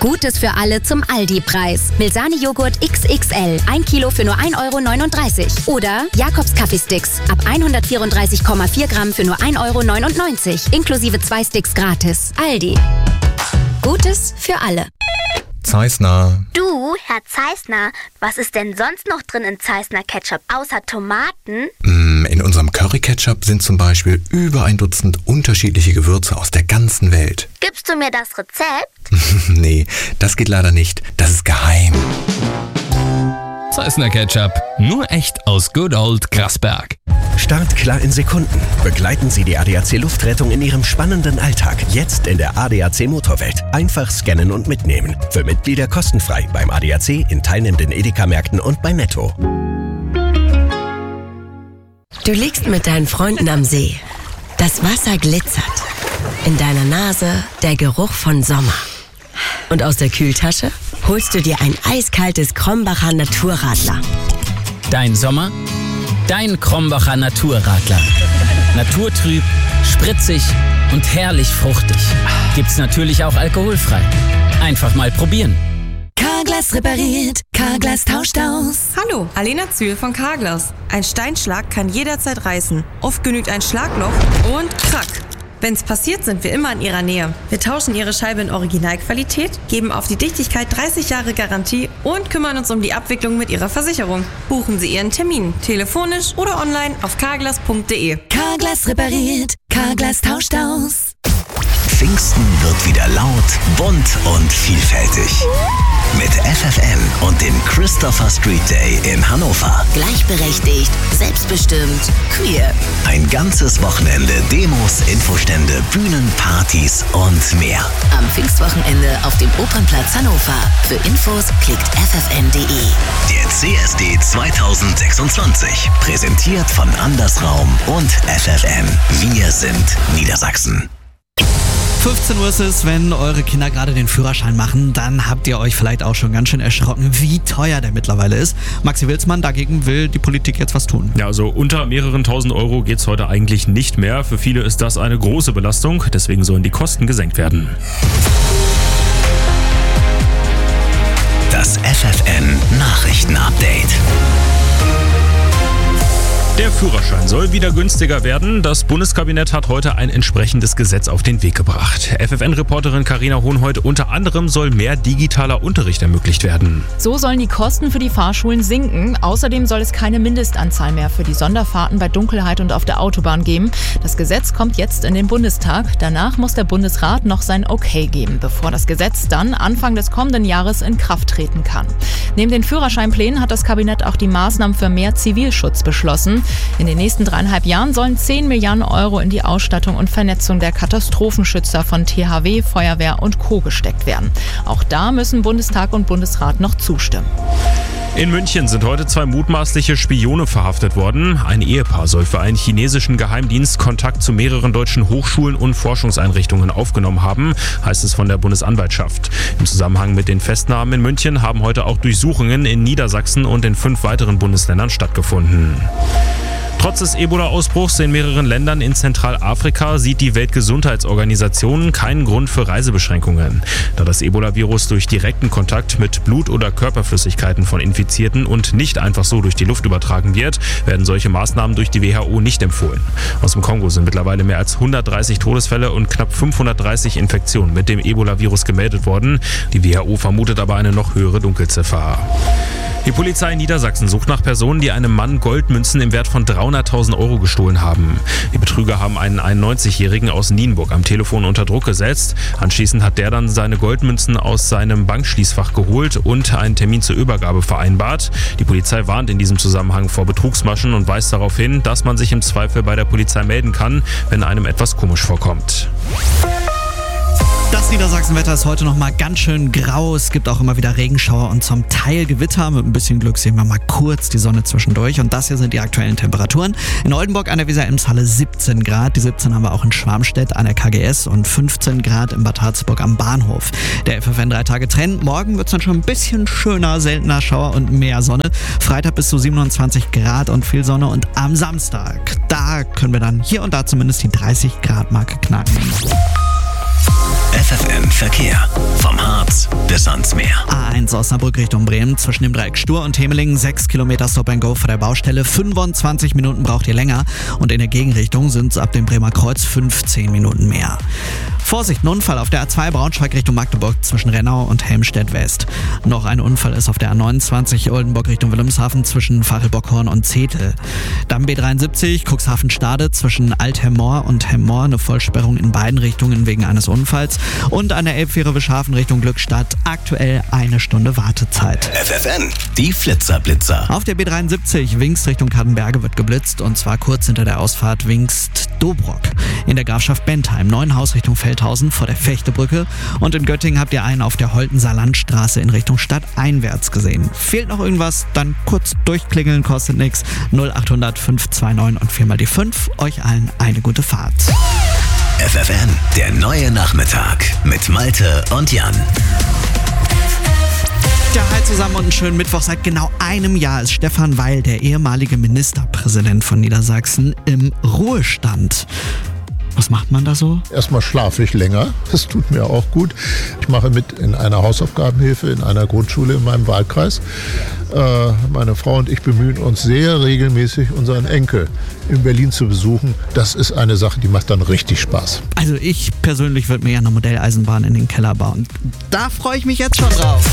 Gutes für alle zum Aldi-Preis. Milsani-Joghurt XXL, 1 Kilo für nur 1,39 € Oder Jakobs Kaffeesticks, ab 134,4 Gramm für nur 1,99 €, inklusive 2 Sticks gratis. Aldi. Gutes für alle. Zeissner. Du, Herr Zeissner, was ist denn sonst noch drin in Zeissner Ketchup, außer Tomaten? In unserem Curry-Ketchup sind zum Beispiel über 1 Dutzend unterschiedliche Gewürze aus der ganzen Welt. Gibst du mir das Rezept? Nee, das geht leider nicht. Das ist geheim. Zeissner Ketchup, nur echt aus Good Old Grasberg. Startklar in Sekunden. Begleiten Sie die ADAC Luftrettung in Ihrem spannenden Alltag. Jetzt in der ADAC Motorwelt. Einfach scannen und mitnehmen. Für Mitglieder kostenfrei beim ADAC, in teilnehmenden Edeka-Märkten und bei Netto. Du liegst mit deinen Freunden am See. Das Wasser glitzert. In deiner Nase der Geruch von Sommer. Und aus der Kühltasche holst du dir ein eiskaltes Krombacher Naturradler. Dein Sommer? Dein Krombacher Naturradler. Naturtrüb, spritzig und herrlich fruchtig. Gibt's natürlich auch alkoholfrei. Einfach mal probieren. Carglass repariert, Carglass tauscht aus. Hallo, Alena Zühl von Carglass. Ein Steinschlag kann jederzeit reißen. Oft genügt ein Schlagloch und krack. Wenn's passiert, sind wir immer in Ihrer Nähe. Wir tauschen Ihre Scheibe in Originalqualität, geben auf die Dichtigkeit 30 Jahre Garantie und kümmern uns um die Abwicklung mit Ihrer Versicherung. Buchen Sie Ihren Termin, telefonisch oder online auf carglass.de. Carglass repariert, Carglass tauscht aus. Pfingsten wird wieder laut, bunt und vielfältig. Mit FFN und dem Christopher Street Day in Hannover. Gleichberechtigt, selbstbestimmt, queer. Ein ganzes Wochenende Demos, Infostände, Bühnen, Partys und mehr. Am Pfingstwochenende auf dem Opernplatz Hannover. Für Infos klickt ffn.de. Der CSD 2026. Präsentiert von Andersraum und FFN. Wir sind Niedersachsen. 15 Uhr ist es, wenn eure Kinder gerade den Führerschein machen, dann habt ihr euch vielleicht auch schon ganz schön erschrocken, wie teuer der mittlerweile ist. Maxi Wilsmann, dagegen will die Politik jetzt was tun. Ja, also unter mehreren tausend Euro geht's heute eigentlich nicht mehr. Für viele ist das eine große Belastung, deswegen sollen die Kosten gesenkt werden. Das FFN Nachrichten-Update. Der Führerschein soll wieder günstiger werden. Das Bundeskabinett hat heute ein entsprechendes Gesetz auf den Weg gebracht. FFN-Reporterin Carina Hohenhold, unter anderem soll mehr digitaler Unterricht ermöglicht werden. So sollen die Kosten für die Fahrschulen sinken. Außerdem soll es keine Mindestanzahl mehr für die Sonderfahrten bei Dunkelheit und auf der Autobahn geben. Das Gesetz kommt jetzt in den Bundestag. Danach muss der Bundesrat noch sein Okay geben, bevor das Gesetz dann Anfang des kommenden Jahres in Kraft treten kann. Neben den Führerscheinplänen hat das Kabinett auch die Maßnahmen für mehr Zivilschutz beschlossen. In den nächsten 3,5 Jahren sollen 10 Milliarden Euro in die Ausstattung und Vernetzung der Katastrophenschützer von THW, Feuerwehr und Co. gesteckt werden. Auch da müssen Bundestag und Bundesrat noch zustimmen. In München sind heute 2 mutmaßliche Spione verhaftet worden. Ein Ehepaar soll für einen chinesischen Geheimdienst Kontakt zu mehreren deutschen Hochschulen und Forschungseinrichtungen aufgenommen haben, heißt es von der Bundesanwaltschaft. Im Zusammenhang mit den Festnahmen in München haben heute auch Durchsuchungen in Niedersachsen und in 5 weiteren Bundesländern stattgefunden. Trotz des Ebola-Ausbruchs in mehreren Ländern in Zentralafrika sieht die Weltgesundheitsorganisation keinen Grund für Reisebeschränkungen. Da das Ebola-Virus durch direkten Kontakt mit Blut- oder Körperflüssigkeiten von Infizierten und nicht einfach so durch die Luft übertragen wird, werden solche Maßnahmen durch die WHO nicht empfohlen. Aus dem Kongo sind mittlerweile mehr als 130 Todesfälle und knapp 530 Infektionen mit dem Ebola-Virus gemeldet worden. Die WHO vermutet aber eine noch höhere Dunkelziffer. Die Polizei in Niedersachsen sucht nach Personen, die einem Mann Goldmünzen im Wert von 300.000 Euro gestohlen haben. Die Betrüger haben einen 91-Jährigen aus Nienburg am Telefon unter Druck gesetzt. Anschließend hat der dann seine Goldmünzen aus seinem Bankschließfach geholt und einen Termin zur Übergabe vereinbart. Die Polizei warnt in diesem Zusammenhang vor Betrugsmaschen und weist darauf hin, dass man sich im Zweifel bei der Polizei melden kann, wenn einem etwas komisch vorkommt. Das Niedersachsenwetter ist heute noch mal ganz schön grau. Es gibt auch immer wieder Regenschauer und zum Teil Gewitter. Mit ein bisschen Glück sehen wir mal kurz die Sonne zwischendurch. Und das hier sind die aktuellen Temperaturen. In Oldenburg an der Weser-Ems-Halle 17 Grad. Die 17 haben wir auch in Schwarmstedt an der KGS und 15 Grad in Bad Harzburg am Bahnhof. Der FFN 3-Tage-Trend. Morgen wird es dann schon ein bisschen schöner, seltener Schauer und mehr Sonne. Freitag bis zu 27 Grad und viel Sonne. Und am Samstag, da können wir dann hier und da zumindest die 30 Grad Marke knacken. FFN Verkehr. Vom Harz bis ans Meer. A1 Osnabrück Richtung Bremen zwischen dem Dreieck Stur und Hemeling 6 Kilometer Stop and Go vor der Baustelle. 25 Minuten braucht ihr länger und in der Gegenrichtung sind es ab dem Bremer Kreuz 15 Minuten mehr. Vorsicht, ein Unfall auf der A2 Braunschweig Richtung Magdeburg zwischen Rennau und Helmstedt West. Noch ein Unfall ist auf der A29 Oldenburg Richtung Wilhelmshaven zwischen Fachelbockhorn und Zetel. Dann B73 Cuxhaven-Stade zwischen Alt-Hemmoor und Hemmoor, eine Vollsperrung in beiden Richtungen wegen eines Unfalls. Und an der Elbfähre Wischhafen Richtung Glückstadt aktuell 1 Stunde Wartezeit. FFN, die Flitzer-Blitzer. Auf der B73 Wingst Richtung Kattenberge wird geblitzt und zwar kurz hinter der Ausfahrt Wingst-Dobrock. In der Grafschaft Bentheim Neuenhaus Richtung Feldhausen vor der Fechtebrücke und in Göttingen habt ihr einen auf der Holtenser Landstraße in Richtung Stadt einwärts gesehen. Fehlt noch irgendwas? Dann kurz durchklingeln, kostet nichts. 0800 529 und 4 mal die 5. Euch allen eine gute Fahrt. FFN, der neue Nachmittag mit Malte und Jan. Ja, hi zusammen und einen schönen Mittwoch. Seit genau einem Jahr ist Stefan Weil, der ehemalige Ministerpräsident von Niedersachsen, im Ruhestand. Was macht man da so? Erstmal schlafe ich länger, das tut mir auch gut. Ich mache mit in einer Hausaufgabenhilfe in einer Grundschule in meinem Wahlkreis. Meine Frau und ich bemühen uns sehr regelmäßig, unseren Enkel in Berlin zu besuchen. Das ist eine Sache, die macht dann richtig Spaß. Also ich persönlich würde mir ja eine Modelleisenbahn in den Keller bauen. Da freue ich mich jetzt schon drauf.